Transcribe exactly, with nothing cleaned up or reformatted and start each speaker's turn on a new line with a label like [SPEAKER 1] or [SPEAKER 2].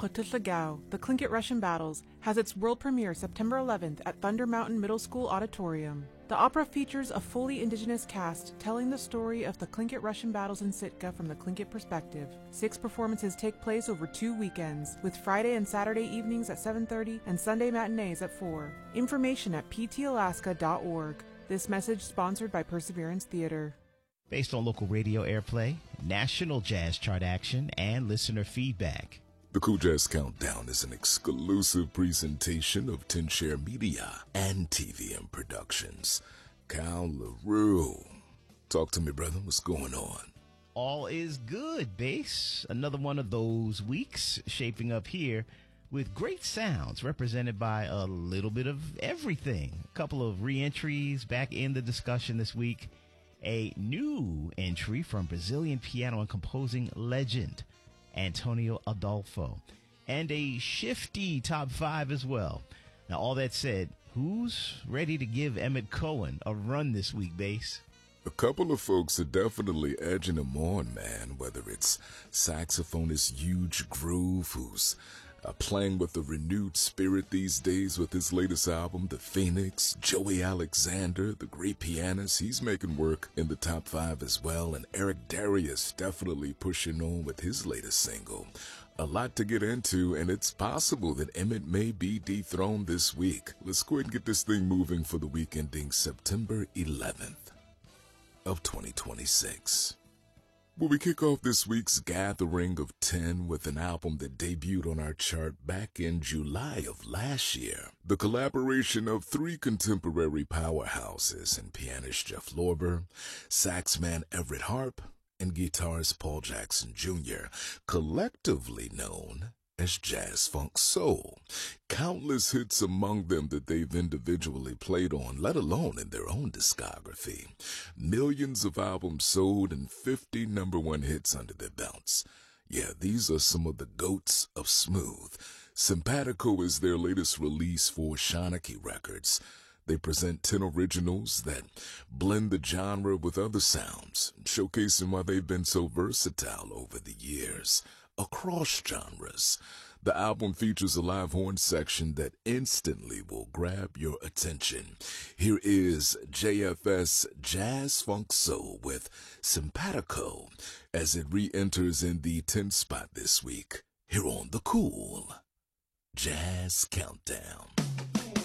[SPEAKER 1] Kotutlagao, The Tlingit Russian Battles, has its world premiere September eleventh at Thunder Mountain Middle School Auditorium. The opera features a fully indigenous cast telling the story of the Tlingit Russian battles in Sitka from the Tlingit perspective. Six performances take place over two weekends, with Friday and Saturday evenings at seven thirty and Sunday matinees at four. Information at p t alaska dot org. This message sponsored by Perseverance Theater.
[SPEAKER 2] Based on local radio airplay, national jazz chart action, and listener feedback.
[SPEAKER 3] The Cool Jazz Countdown is an exclusive presentation of Ten Share Media and T V M Productions. Cal LaRue. Talk to me, brother. What's going on?
[SPEAKER 2] All is good, Bass. Another one of those weeks shaping up here with great sounds represented by a little bit of everything. A couple of re-entries back in the discussion this week. A new entry from Brazilian piano and composing legend Antonio Adolfo, and a shifty top five as well. Now, all that said, who's ready to give Emmett Cohen a run this week, Bass?
[SPEAKER 3] A couple of folks are definitely edging him on, man, whether it's saxophonist Huge Groove, who's Uh, playing with a renewed spirit these days with his latest album, The Phoenix. Joey Alexander, the great pianist, he's making work in the top five as well. And Eric Darius definitely pushing on with his latest single. A lot to get into, and it's possible that Emmett may be dethroned this week. Let's go ahead and get this thing moving for the week ending September eleventh of twenty twenty-six. Well, we kick off this week's Gathering of Ten with an album that debuted on our chart back in July of last year. The collaboration of three contemporary powerhouses and pianist Jeff Lorber, saxman Everett Harp, and guitarist Paul Jackson Junior, collectively known as Jazz Funk Soul. Countless hits among them that they've individually played on, let alone in their own discography. Millions of albums sold and fifty number one hits under their belts. Yeah, these are some of the goats of smooth. Simpatico is their latest release for Shanachie Records. They present ten originals that blend the genre with other sounds, showcasing why they've been so versatile over the years. Across genres, the album features a live horn section that instantly will grab your attention. Here is J F S Jazz Funk Soul with Simpatico as it re-enters in the tenth spot this week here on the Cool Jazz Countdown.